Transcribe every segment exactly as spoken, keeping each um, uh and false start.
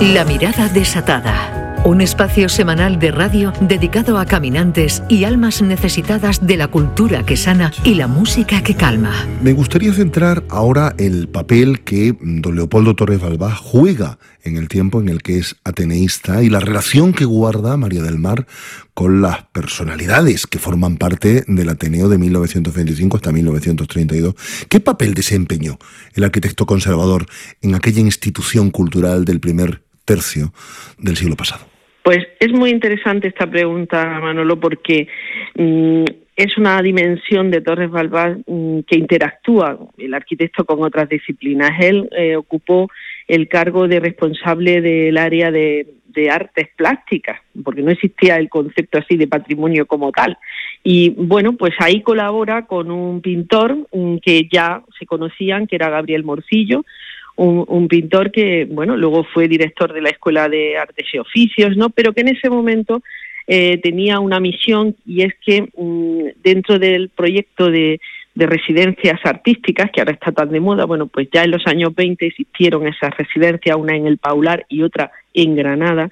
La mirada desatada. Un espacio semanal de radio dedicado a caminantes y almas necesitadas de la cultura que sana y la música que calma. Me gustaría centrar ahora el papel que don Leopoldo Torres Balbás juega en el tiempo en el que es ateneísta y la relación que guarda María del Mar con las personalidades que forman parte del Ateneo de mil novecientos veinticinco hasta mil novecientos treinta y dos. ¿Qué papel desempeñó el arquitecto conservador en aquella institución cultural del primer tercio del siglo pasado? Pues es muy interesante esta pregunta, Manolo, porque mmm, es una dimensión de Torres Balbás mmm, que interactúa el arquitecto con otras disciplinas. Él eh, ocupó el cargo de responsable del área de, de artes plásticas, porque no existía el concepto así de patrimonio como tal. Y bueno, pues ahí colabora con un pintor mmm, que ya se conocían, que era Gabriel Morcillo, Un, un pintor que, bueno, luego fue director de la Escuela de Artes y Oficios, ¿no? Pero que en ese momento eh, tenía una misión, y es que mmm, dentro del proyecto de, de residencias artísticas, que ahora está tan de moda, bueno, pues ya en los años veinte existieron esas residencias, una en el Paular y otra en Granada,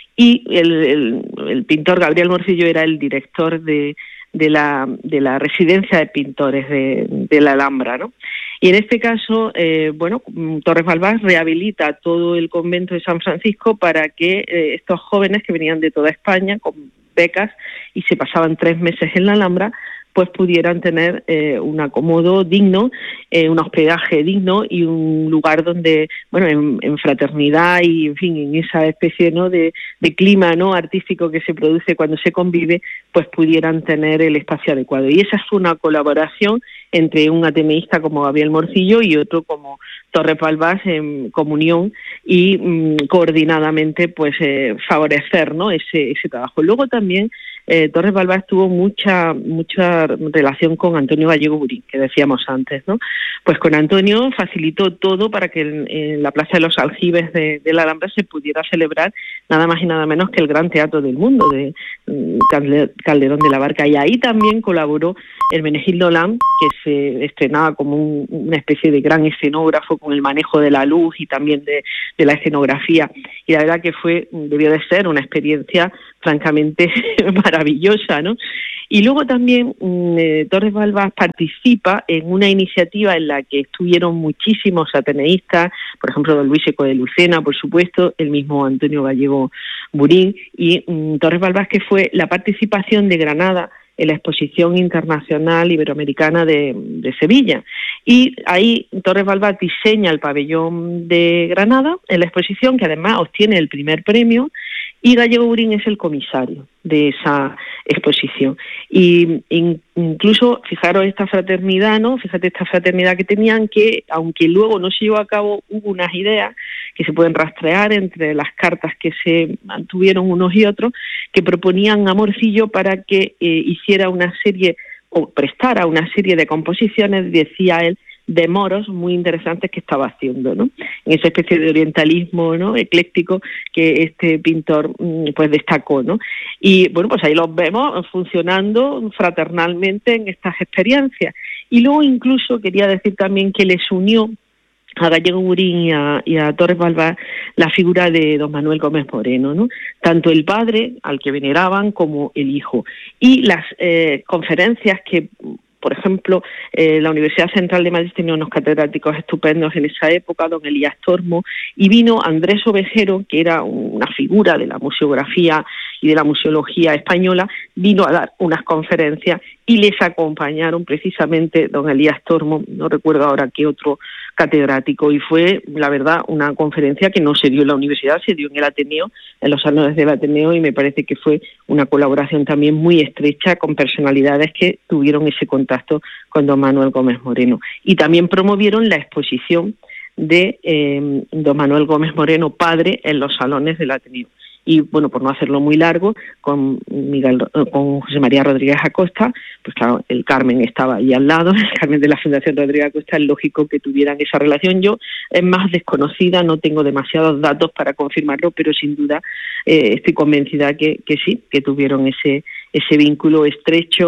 y el, el, el pintor Gabriel Morcillo era el director de, de, la, de la residencia de pintores de, de la Alhambra, ¿no? Y en este caso, eh, bueno, Torres Balbás rehabilita todo el convento de San Francisco para que eh, estos jóvenes que venían de toda España con becas y se pasaban tres meses en la Alhambra, pues pudieran tener eh, un acomodo digno, eh, un hospedaje digno y un lugar donde, bueno, en, en fraternidad y, en fin, en esa especie, ¿no?, de, de clima, ¿no?, artístico que se produce cuando se convive, pues pudieran tener el espacio adecuado. Y esa fue una colaboración entre un ateneísta como Gabriel Morcillo y otro como Torres Balbás en comunión y mmm, coordinadamente, pues, eh, favorecer, ¿no?, ese, ese trabajo. Luego también Eh, Torres Balbás tuvo mucha mucha relación con Antonio Gallego Burín, que decíamos antes, ¿no? Pues con Antonio facilitó todo para que en, en la Plaza de los Aljibes de, de la Alhambra se pudiera celebrar nada más y nada menos que el gran teatro del mundo, de um, Calderón de la Barca. Y ahí también colaboró Hermenegildo Lam, que se estrenaba como un, una especie de gran escenógrafo con el manejo de la luz y también de, de la escenografía. Y la verdad que fue, debió de ser una experiencia francamente maravillosa, ¿no? Y luego también eh, Torres Balbás participa en una iniciativa en la que estuvieron muchísimos ateneístas, por ejemplo, don Luis Eco de Lucena, por supuesto, el mismo Antonio Gallego Burín, y mm, Torres Balbás, que fue la participación de Granada en la Exposición Internacional Iberoamericana de, de Sevilla. Y ahí Torres Balbás diseña el pabellón de Granada en la exposición, que además obtiene el primer premio, y Gallego Burín es el comisario de esa exposición. Y in, incluso, fijaros esta fraternidad, ¿no? Fíjate esta fraternidad que tenían, que aunque luego no se llevó a cabo, hubo unas ideas que se pueden rastrear entre las cartas que se mantuvieron unos y otros, que proponían a Morcillo para que eh, hiciera una serie, o prestara una serie de composiciones, decía él, de moros muy interesantes que estaba haciendo, ¿no? En esa especie de orientalismo, ¿no?, ecléctico que este pintor pues destacó, ¿no? Y bueno, pues ahí los vemos funcionando fraternalmente en estas experiencias. Y luego incluso quería decir también que les unió a Gallego Burín y a, y a Torres Balbás la figura de don Manuel Gómez Moreno, ¿no? Tanto el padre, al que veneraban, como el hijo. Y las eh, conferencias que, por ejemplo, eh, la Universidad Central de Madrid tenía unos catedráticos estupendos en esa época, don Elías Tormo, y vino Andrés Ovejero, que era una figura de la museografía y de la museología española, vino a dar unas conferencias y les acompañaron precisamente don Elías Tormo, no recuerdo ahora qué otro catedrático, y fue, la verdad, una conferencia que no se dio en la universidad, se dio en el Ateneo, en los salones del Ateneo, y me parece que fue una colaboración también muy estrecha con personalidades que tuvieron ese contacto con don Manuel Gómez Moreno. Y también promovieron la exposición de eh, don Manuel Gómez Moreno, padre, en los salones del Ateneo. Y bueno, por no hacerlo muy largo, con Miguel, con José María Rodríguez Acosta, pues claro, el Carmen estaba ahí al lado, el Carmen de la Fundación Rodríguez Acosta, es lógico que tuvieran esa relación. Yo es más desconocida, no tengo demasiados datos para confirmarlo, pero sin duda eh, estoy convencida que, que sí, que tuvieron ese, ese vínculo estrecho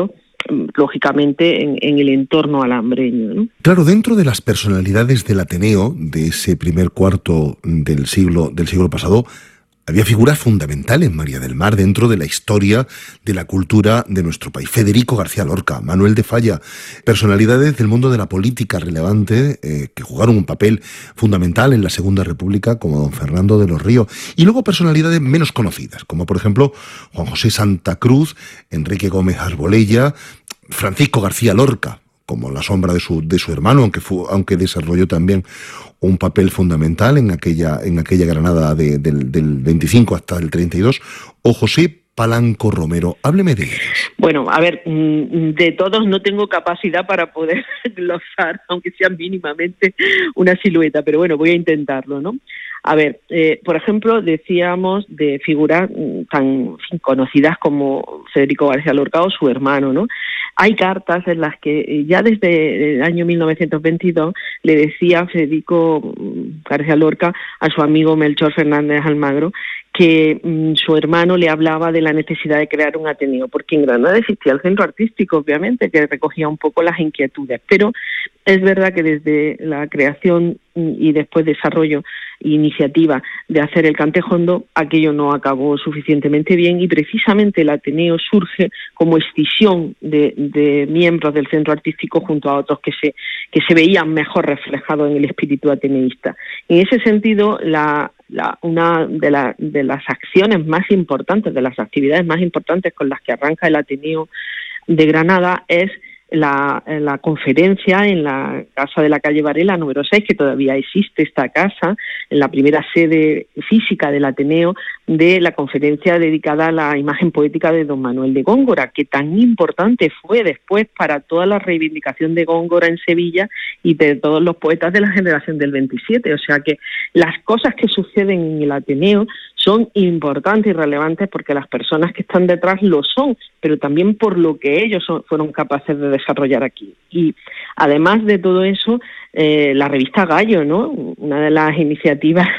lógicamente en, en el entorno alhambreño, ¿no? Claro, dentro de las personalidades del Ateneo de ese primer cuarto del siglo del siglo pasado, había figuras fundamentales, María del Mar, dentro de la historia de la cultura de nuestro país. Federico García Lorca, Manuel de Falla, personalidades del mundo de la política relevante eh, que jugaron un papel fundamental en la Segunda República, como don Fernando de los Ríos. Y luego personalidades menos conocidas, como por ejemplo Juan José Santa Cruz, Enrique Gómez Arbolella, Francisco García Lorca, como la sombra de su, de su hermano, aunque, fue, aunque desarrolló también un papel fundamental en aquella, en aquella Granada de, del, del veinticinco hasta el treinta y dos, o José Palanco Romero. Hábleme de ellos. Bueno, a ver, de todos no tengo capacidad para poder glosar, aunque sea mínimamente una silueta, pero bueno, voy a intentarlo, ¿no? A ver, eh, por ejemplo, decíamos de figuras tan conocidas como Federico García Lorca o su hermano, ¿no? Hay cartas en las que ya desde el año mil novecientos veintidós le decía Federico García Lorca a su amigo Melchor Fernández Almagro que mmm, su hermano le hablaba de la necesidad de crear un Ateneo, porque en Granada existía el centro artístico, obviamente, que recogía un poco las inquietudes, pero es verdad que desde la creación y después desarrollo e iniciativa de hacer el Cantejondo, aquello no acabó suficientemente bien y precisamente el Ateneo surge como escisión de, de miembros del centro artístico junto a otros que se, que se veían mejor reflejados en el espíritu ateneísta. En ese sentido, la La, una de, la, de las acciones más importantes, de las actividades más importantes con las que arranca el Ateneo de Granada es la, la conferencia en la Casa de la Calle Varela número seis, que todavía existe esta casa, en la primera sede física del Ateneo, de la conferencia dedicada a la imagen poética de don Manuel de Góngora, que tan importante fue después para toda la reivindicación de Góngora en Sevilla y de todos los poetas de la generación del veintisiete. O sea que las cosas que suceden en el Ateneo son importantes y relevantes porque las personas que están detrás lo son, pero también por lo que ellos son, fueron capaces de desarrollar aquí. Y además de todo eso, eh, la revista Gallo, ¿no? Una de las iniciativas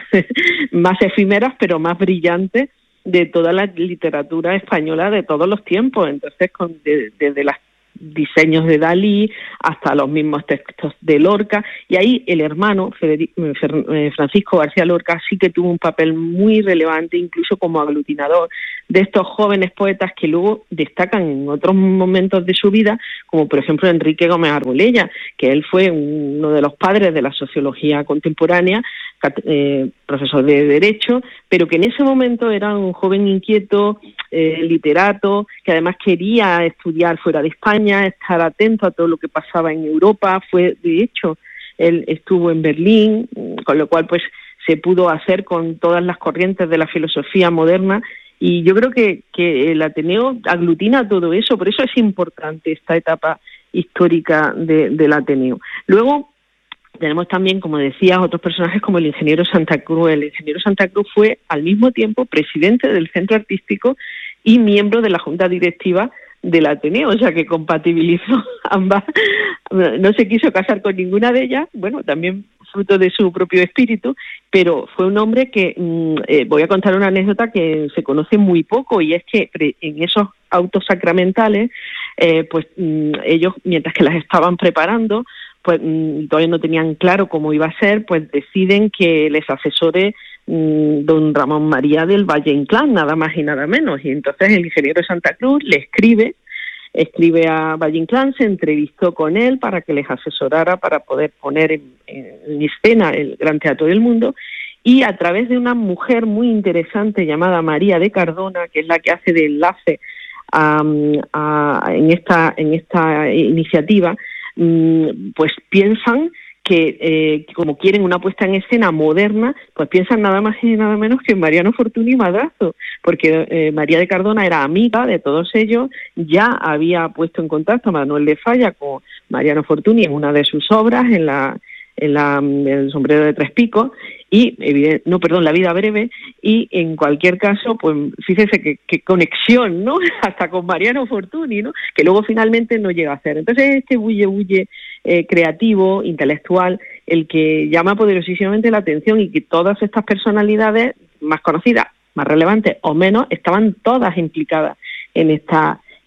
más efímeras pero más brillantes de toda la literatura española de todos los tiempos. Entonces, con, de, desde las diseños de Dalí hasta los mismos textos de Lorca, y ahí el hermano Federico, Francisco García Lorca sí que tuvo un papel muy relevante, incluso como aglutinador de estos jóvenes poetas que luego destacan en otros momentos de su vida, como por ejemplo Enrique Gómez Arbolella, que él fue uno de los padres de la sociología contemporánea, eh, profesor de Derecho, pero que en ese momento era un joven inquieto, eh, literato, que además quería estudiar fuera de España, estar atento a todo lo que pasaba en Europa. Fue, de hecho, él estuvo en Berlín, con lo cual pues se pudo hacer con todas las corrientes de la filosofía moderna, y yo creo que, que el Ateneo aglutina todo eso, por eso es importante esta etapa histórica de, del Ateneo. Luego tenemos también, como decías, otros personajes como el ingeniero Santa Cruz. El ingeniero Santa Cruz fue al mismo tiempo presidente del Centro Artístico y miembro de la Junta Directiva del Ateneo, o sea que compatibilizó ambas. No se quiso casar con ninguna de ellas, bueno, también fruto de su propio espíritu, pero fue un hombre que, eh, voy a contar una anécdota que se conoce muy poco, y es que en esos autos sacramentales, eh, pues ellos, mientras que las estaban preparando, pues todavía no tenían claro cómo iba a ser, pues deciden que les asesore mmm, don Ramón María del Valle Inclán, nada más y nada menos. Y entonces el ingeniero de Santa Cruz le escribe, escribe a Valle Inclán, se entrevistó con él para que les asesorara para poder poner en, en escena el Gran Teatro del Mundo, y a través de una mujer muy interesante llamada María de Cardona, que es la que hace de enlace a, a, en esta, en esta iniciativa, pues piensan que eh, como quieren una puesta en escena moderna, pues piensan nada más y nada menos que en Mariano Fortuny y Madrazo, porque eh, María de Cardona era amiga de todos ellos, ya había puesto en contacto a Manuel de Falla con Mariano Fortuny en una de sus obras, en la en la el sombrero de tres picos, y no, perdón, La vida breve, y en cualquier caso, pues fíjese qué que conexión, ¿no? Hasta con Mariano Fortuny, ¿no? Que luego finalmente no llega a hacer. Entonces este bulle bulle eh, creativo, intelectual, el que llama poderosísimamente la atención, y que todas estas personalidades más conocidas, más relevantes o menos, estaban todas implicadas en esta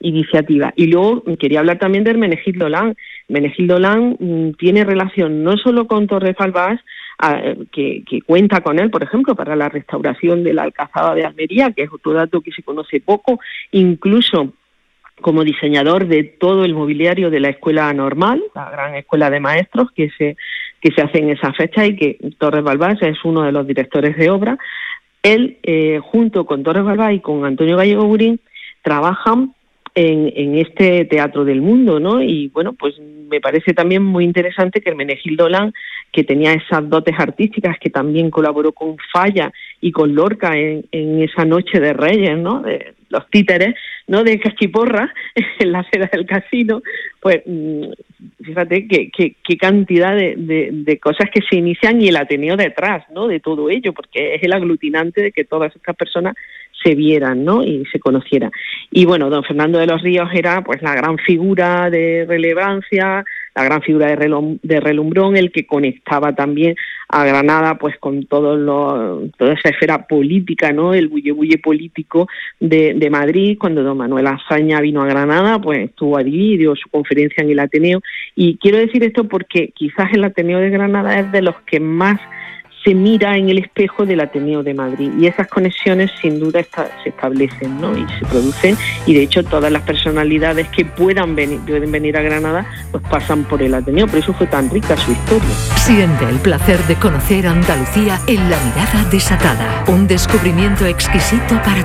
iniciativas. Y luego quería hablar también de Hermenegildo Lan. Hermenegildo Lan mmm, tiene relación no solo con Torres Balbás, Que, que cuenta con él, por ejemplo, para la restauración de la Alcazaba de Almería, que es otro dato que se conoce poco, incluso como diseñador de todo el mobiliario de la Escuela Normal, la gran escuela de maestros que se, que se hace en esa fecha, y que Torres Balbás es uno de los directores de obra. Él, eh, junto con Torres Balbás y con Antonio Gallego Burín, trabajan En, en este teatro del mundo, ¿no? Y bueno, pues me parece también muy interesante que Hermenegildo Lan, que tenía esas dotes artísticas, que también colaboró con Falla y con Lorca en, en esa noche de Reyes, ¿no? De los títeres, ¿no? De Cachiporra, en la acera del casino, pues fíjate qué que, que cantidad de, de, de cosas que se inician, y el Ateneo detrás, ¿no? De todo ello, porque es el aglutinante de que todas estas personas se vieran, ¿no? Y se conocieran. Y bueno, don Fernando de los Ríos era pues la gran figura de relevancia, la gran figura de, relum, de relumbrón, el que conectaba también a Granada pues con todo lo, toda esa esfera política, ¿no? El bulle bulle político de, de Madrid. Cuando don Manuel Azaña vino a Granada, pues estuvo allí, dio su conferencia en el Ateneo. Y quiero decir esto porque quizás el Ateneo de Granada es de los que más se mira en el espejo del Ateneo de Madrid, y esas conexiones sin duda está, se establecen, ¿no? Y se producen, y de hecho todas las personalidades que puedan venir, pueden venir a Granada pues pasan por el Ateneo. Por eso fue tan rica su historia. Siente el placer de conocer Andalucía en La Mirada Desatada, un descubrimiento exquisito para